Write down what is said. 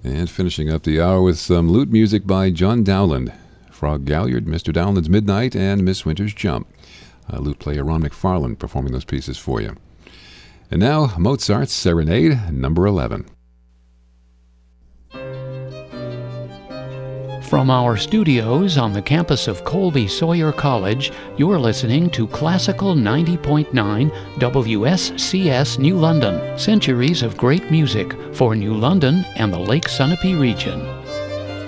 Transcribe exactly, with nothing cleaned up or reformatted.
And finishing up the hour with some lute music by John Dowland. Frog Galliard, Mister Dowland's Midnight, and Miss Winter's Jump. Uh, lute player Ron McFarland performing those pieces for you. And now, Mozart's Serenade, number eleven. From our studios on the campus of Colby Sawyer College, you're listening to Classical ninety point nine W S C S New London, centuries of great music for New London and the Lake Sunapee region.